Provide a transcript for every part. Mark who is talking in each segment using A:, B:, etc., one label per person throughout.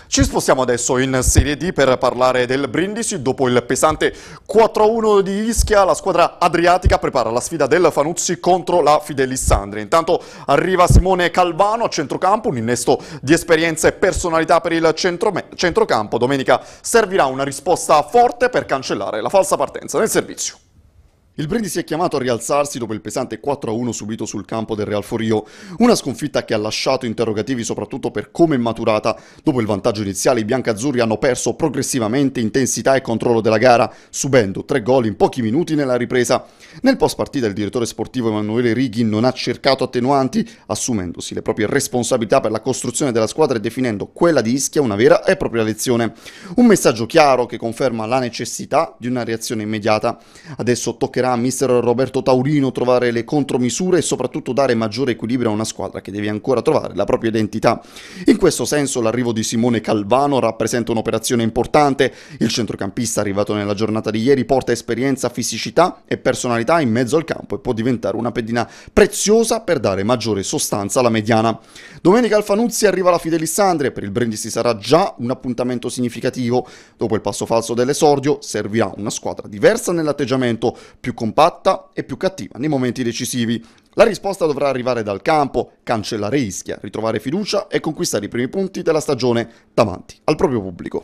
A: Ci spostiamo adesso in Serie D per parlare del Brindisi. Dopo il pesante 4-1 di Ischia, la squadra adriatica prepara la sfida del Fanuzzi contro la Fidelissandria. Intanto arriva Simone Calvano a centrocampo, un innesto di esperienza e personalità per il centrocampo. Domenica servirà una risposta forte per cancellare la falsa partenza nel servizio. Il Brindisi è chiamato a rialzarsi dopo il pesante 4-1 subito sul campo del Real Forio, una sconfitta che ha lasciato interrogativi soprattutto per come è maturata. Dopo il vantaggio iniziale i biancazzurri hanno perso progressivamente intensità e controllo della gara, subendo 3 gol in pochi minuti nella ripresa. Nel post partita il direttore sportivo Emanuele Righi non ha cercato attenuanti, assumendosi le proprie responsabilità per la costruzione della squadra e definendo quella di Ischia una vera e propria lezione. Un messaggio chiaro che conferma la necessità di una reazione immediata. Adesso toccherà a mister Roberto Taurino trovare le contromisure e soprattutto dare maggiore equilibrio a una squadra che deve ancora trovare la propria identità. In questo senso l'arrivo di Simone Calvano rappresenta un'operazione importante. Il centrocampista arrivato nella giornata di ieri porta esperienza, fisicità e personalità in mezzo al campo e può diventare una pedina preziosa per dare maggiore sostanza alla mediana. Domenica al Fanuzzi arriva la Fidelissandria e per il Brindisi sarà già un appuntamento significativo. Dopo il passo falso dell'esordio servirà una squadra diversa nell'atteggiamento, più compatta e più cattiva nei momenti decisivi. La risposta dovrà arrivare dal campo, cancellare Ischia, ritrovare fiducia e conquistare i primi punti della stagione davanti al proprio pubblico.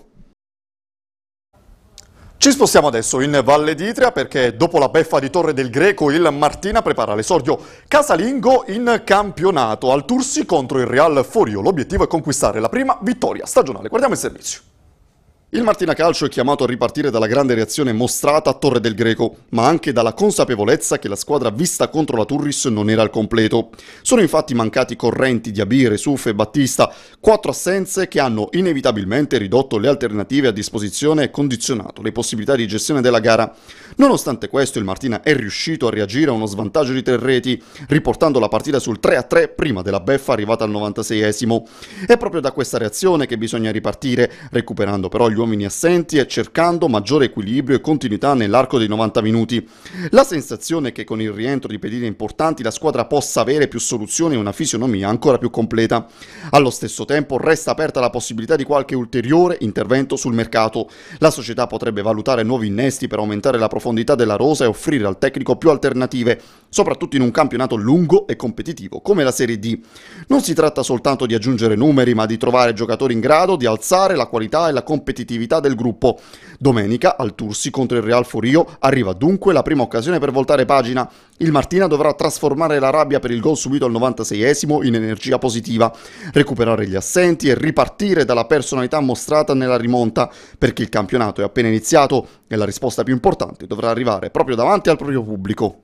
A: Ci spostiamo adesso in Valle d'Itria perché dopo la beffa di Torre del Greco il Martina prepara l'esordio casalingo in campionato al Tursi contro il Real Forio. L'obiettivo è conquistare la prima vittoria stagionale. Guardiamo il servizio. Il Martina Calcio è chiamato a ripartire dalla grande reazione mostrata a Torre del Greco, ma anche dalla consapevolezza che la squadra vista contro la Turris non era al completo. Sono infatti mancati Correnti, Diabire, Suf e Battista, 4 assenze che hanno inevitabilmente ridotto le alternative a disposizione e condizionato le possibilità di gestione della gara. Nonostante questo il Martina è riuscito a reagire a uno svantaggio di 3 reti, riportando la partita sul 3-3 prima della beffa arrivata al 96esimo. È proprio da questa reazione che bisogna ripartire, recuperando però gli uomini assenti e cercando maggiore equilibrio e continuità nell'arco dei 90 minuti. La sensazione è che con il rientro di pedine importanti la squadra possa avere più soluzioni e una fisionomia ancora più completa. Allo stesso tempo resta aperta la possibilità di qualche ulteriore intervento sul mercato. La società potrebbe valutare nuovi innesti per aumentare la profondità della rosa e offrire al tecnico più alternative, soprattutto in un campionato lungo e competitivo come la Serie D. Non si tratta soltanto di aggiungere numeri, ma di trovare giocatori in grado di alzare la qualità e la competitività del gruppo. Domenica al Tursi contro il Real Forio arriva dunque la prima occasione per voltare pagina. Il Martina dovrà trasformare la rabbia per il gol subito al 96esimo in energia positiva, recuperare gli assenti e ripartire dalla personalità mostrata nella rimonta, perché il campionato è appena iniziato e la risposta più importante dovrà arrivare proprio davanti al proprio pubblico.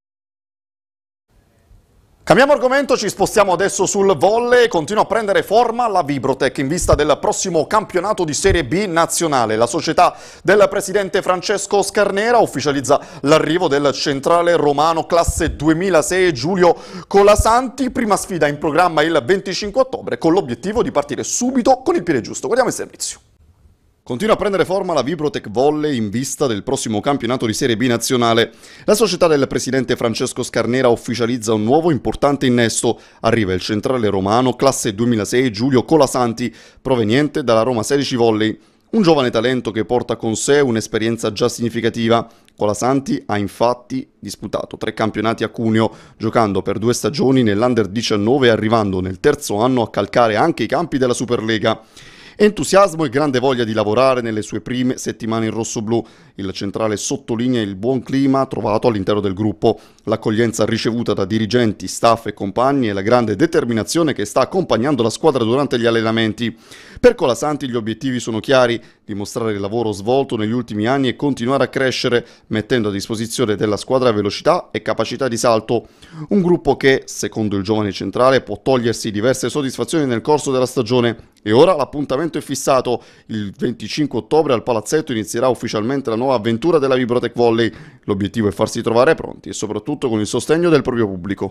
A: Cambiamo argomento, ci spostiamo adesso sul volley e continua a prendere forma la Vibrotech in vista del prossimo campionato di Serie B nazionale. La società del presidente Francesco Scarnera ufficializza l'arrivo del centrale romano classe 2006 Giulio Colasanti, prima sfida in programma il 25 ottobre con l'obiettivo di partire subito con il piede giusto. Guardiamo il servizio. Continua a prendere forma la Vibrotech Volley in vista del prossimo campionato di Serie B nazionale. La società del presidente Francesco Scarnera ufficializza un nuovo importante innesto. Arriva il centrale romano classe 2006 Giulio Colasanti, proveniente dalla Roma 16 Volley. Un giovane talento che porta con sé un'esperienza già significativa. Colasanti ha infatti disputato 3 campionati a Cuneo, giocando per 2 stagioni nell'Under 19 e arrivando nel terzo anno a calcare anche i campi della Superlega. Entusiasmo e grande voglia di lavorare nelle sue prime settimane in rossoblù. Il centrale sottolinea il buon clima trovato all'interno del gruppo, l'accoglienza ricevuta da dirigenti, staff e compagni e la grande determinazione che sta accompagnando la squadra durante gli allenamenti. Per Colasanti gli obiettivi sono chiari: dimostrare il lavoro svolto negli ultimi anni e continuare a crescere, mettendo a disposizione della squadra velocità e capacità di salto. Un gruppo che, secondo il giovane centrale, può togliersi diverse soddisfazioni nel corso della stagione. E ora l'appuntamento è fissato. Il 25 ottobre al Palazzetto inizierà ufficialmente la nuova avventura della Vibrotech Volley. L'obiettivo è farsi trovare pronti e soprattutto con il sostegno del proprio pubblico.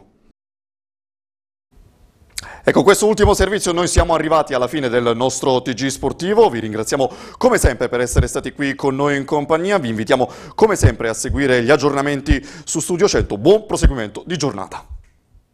A: E con questo ultimo servizio noi siamo arrivati alla fine del nostro TG sportivo. Vi ringraziamo come sempre per essere stati qui con noi in compagnia. Vi invitiamo come sempre a seguire gli aggiornamenti su Studio 100. Buon proseguimento di giornata.